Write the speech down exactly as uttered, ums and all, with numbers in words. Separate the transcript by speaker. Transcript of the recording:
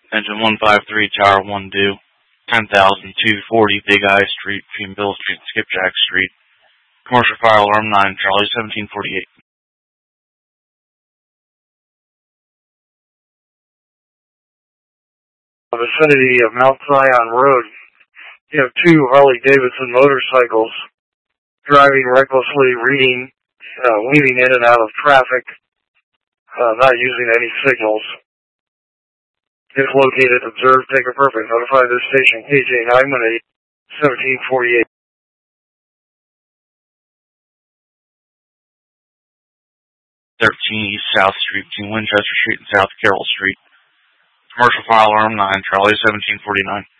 Speaker 1: Engine one five three, Tower one due. ten thousand two forty Big Eye Street between Bill Street and Skipjack Street. Commercial fire alarm nine, Charlie seventeen forty-eight.
Speaker 2: The vicinity of Mount Zion Road, you have two Harley-Davidson motorcycles driving recklessly, reading, uh, weaving in and out of traffic, uh, not using any signals. If located, observe, take a perfect, notify their station, K J nine one eight, seventeen forty-eight.
Speaker 1: thirteen East South Street between Winchester Street and South Carroll Street. Commercial fire alarm nine, Charlie seventeen forty-nine.